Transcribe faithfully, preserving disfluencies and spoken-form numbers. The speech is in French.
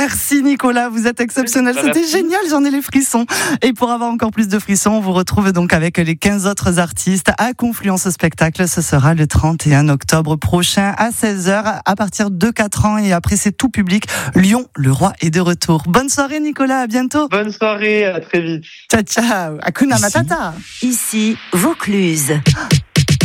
Merci Nicolas, vous êtes exceptionnel. C'était Merci. génial, j'en ai les frissons. Et pour avoir encore plus de frissons, on vous retrouve donc avec les quinze autres artistes à Confluence Spectacle. Ce sera le trente et un octobre prochain à seize heures à partir de quatre ans et après c'est tout public. Lyon, le roi est de retour. Bonne soirée Nicolas, à bientôt. Bonne soirée, à très vite. Ciao ciao, Hakuna Ici. Matata. Ici, Vaucluse.